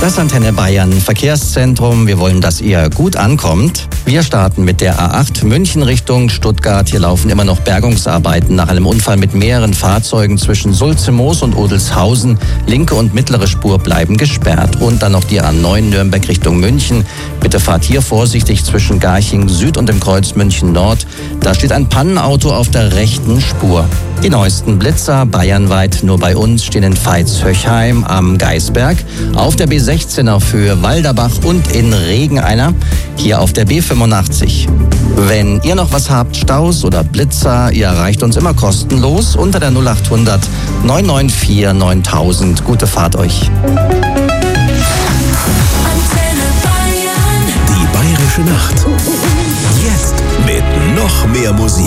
Das Antenne Bayern Verkehrszentrum. Wir wollen, dass ihr gut ankommt. Wir starten mit der A8 München Richtung Stuttgart. Hier laufen immer noch Bergungsarbeiten nach einem Unfall mit mehreren Fahrzeugen zwischen Sulzemoos und Odelshausen. Linke und mittlere Spur bleiben gesperrt. Und dann noch die A9 Nürnberg Richtung München. Bitte fahrt hier vorsichtig zwischen Garching Süd und dem Kreuz München Nord. Da steht ein Pannenauto auf der rechten Spur. Die neuesten Blitzer bayernweit nur bei uns stehen in Veitshöchheim am Geisberg, auf der B16 auf Höhe Walderbach und in Regen einer, hier auf der B85. Wenn ihr noch was habt, Staus oder Blitzer, ihr erreicht uns immer kostenlos unter der 0800 994 9000. Gute Fahrt euch. Die Bayerische Nacht. Jetzt mit noch mehr Musik.